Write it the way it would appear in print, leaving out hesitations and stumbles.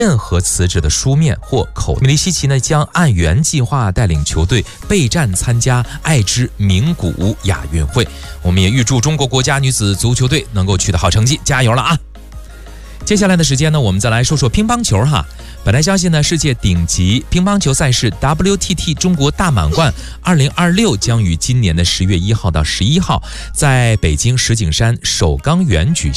任何辞职的书面或口。米利西奇呢将按原计划带领球队备战参加爱知名古屋亚运会。我们也预祝中国国家女子足球队能够取得好成绩，加油了啊！接下来的时间呢，我们再来说说乒乓球哈。本台消息呢，世界顶级乒乓球赛事 WTT 中国大满贯2026将于今年的10月1号到11号在北京石景山首钢园举行。